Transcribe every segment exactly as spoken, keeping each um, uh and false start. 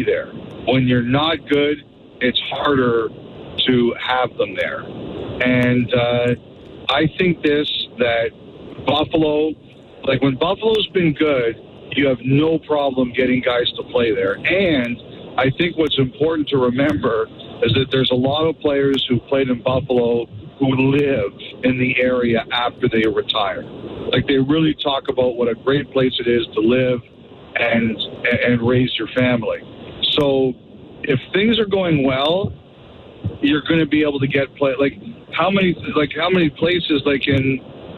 be there. When you're not good, it's harder to have them there. And uh, I think this, that Buffalo, like when Buffalo's been good, you have no problem getting guys to play there. And I think what's important to remember is that there's a lot of players who played in Buffalo who live in the area after they retire. Like, they really talk about what a great place it is to live and and raise your family. So if things are going well, you're going to be able to get play. Like how many like how many places like in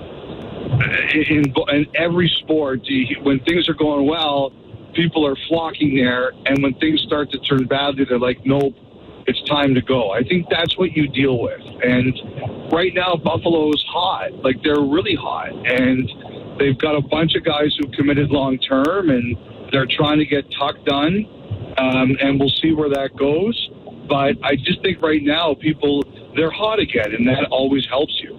in in every sport, you, when things are going well, people are flocking there, and when things start to turn badly, they're like, nope, it's time to go. I think that's what you deal with. And right now, Buffalo's hot. Like, they're really hot. And they've got a bunch of guys who committed long term, and they're trying to get Tuck done. Um, and we'll see where that goes. But I just think right now, people, they're hot again, and that always helps you.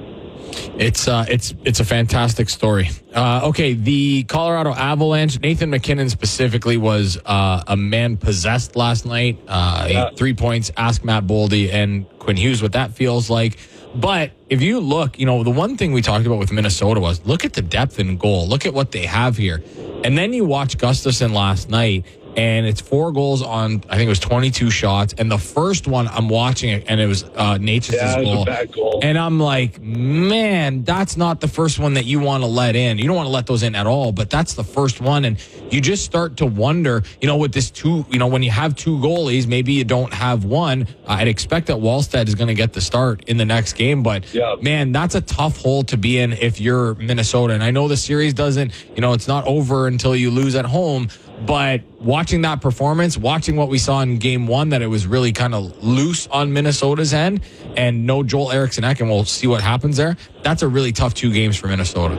It's uh, it's it's a fantastic story. Uh, okay, the Colorado Avalanche, Nathan MacKinnon specifically was uh, a man possessed last night. Uh, yeah. Three points. Ask Matt Boldy and Quinn Hughes what that feels like. But if you look, you know, the one thing we talked about with Minnesota was look at the depth in goal. Look at what they have here. And then you watch Gustafsson last night, and it's four goals on, I think it was twenty-two shots. And the first one, I'm watching it, and it was uh, Nature's yeah, it was goal. a bad goal. And I'm like, man, that's not the first one that you want to let in. You don't want to let those in at all, but that's the first one. And you just start to wonder, you know, with this two, you know, when you have two goalies, maybe you don't have one. Uh, I'd expect that Wallstedt is going to get the start in the next game. But, yeah. man, that's a tough hole to be in if you're Minnesota. And I know the series doesn't, you know, it's not over until you lose at home. But watching that performance, watching what we saw in game one, that it was really kind of loose on Minnesota's end, and no Joel Eriksson Ek, and we'll see what happens there. That's a really tough two games for Minnesota.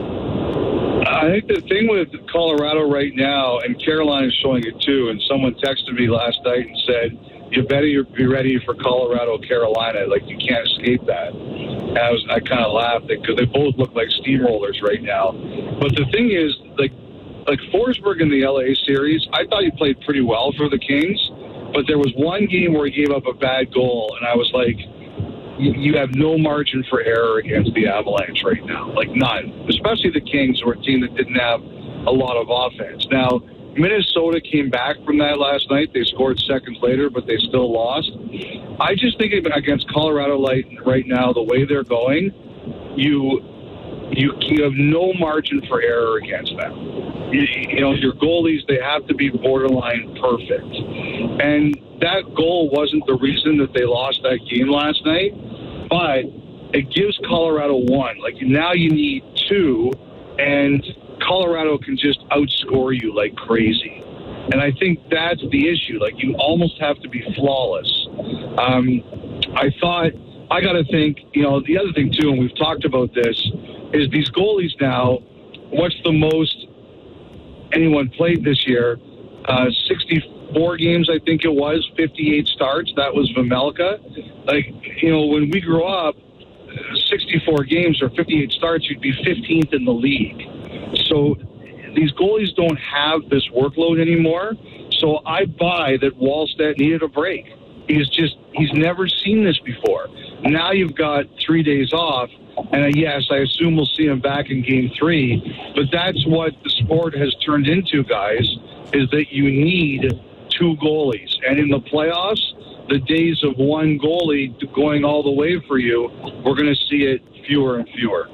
I think the thing with Colorado right now, and Carolina's showing it too, and someone texted me last night and said, you better be ready for Colorado, Carolina. Like, you can't escape that. And I was, I kind of laughed because they both look like steamrollers right now. But the thing is, like, Like Forsberg in the L A series, I thought he played pretty well for the Kings, but there was one game where he gave up a bad goal, and I was like, you have no margin for error against the Avalanche right now. Like, none. Especially the Kings, who are a team that didn't have a lot of offense. Now, Minnesota came back from that last night. They scored seconds later, but they still lost. I just think against Colorado right now, the way they're going, you... You, you have no margin for error against them. You, you know, your goalies, they have to be borderline perfect. And that goal wasn't the reason that they lost that game last night, but it gives Colorado one. Like, now you need two, and Colorado can just outscore you like crazy. And I think that's the issue. Like, you almost have to be flawless. Um, I thought, I got to think, you know, the other thing, too, and we've talked about this, is these goalies now, what's the most anyone played this year? Uh, sixty-four games, I think it was, fifty-eight starts. That was Vejmelka. Like, you know, when we grew up, sixty-four games or fifty-eight starts, you'd be fifteenth in the league. So these goalies don't have this workload anymore. So I buy that Wallstedt needed a break. He's just, he's never seen this before. Now you've got three days off. And uh, yes, I assume we'll see him back in game three. But that's what the sport has turned into, guys, is that you need two goalies. And in the playoffs, the days of one goalie going all the way for you, we're going to see it fewer and fewer.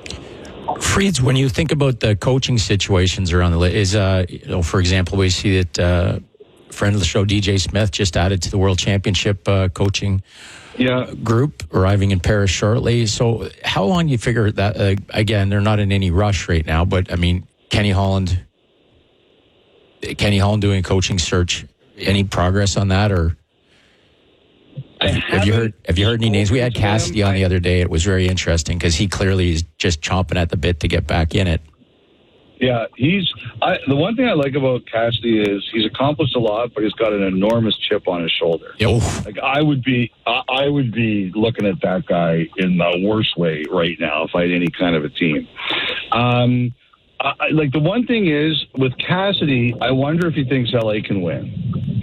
Freeds, when you think about the coaching situations around the league, is, uh, you know, for example, we see that uh, friend of the show, D J Smith, just added to the World Championship uh, coaching Yeah. group, arriving in Paris shortly. So how long do you figure that, uh, again, they're not in any rush right now, but I mean, Kenny Holland, Kenny Holland doing a coaching search, any progress on that? Or have, have you heard, have you heard any names? We had Cassidy on the other day. It was very interesting because he clearly is just chomping at the bit to get back in it. Yeah, he's I, the one thing I like about Cassidy is he's accomplished a lot, but he's got an enormous chip on his shoulder. Yep. Like I would be, I, I would be looking at that guy in the worst way right now if I had any kind of a team. Um, I, like the one thing is with Cassidy, I wonder if he thinks L A can win.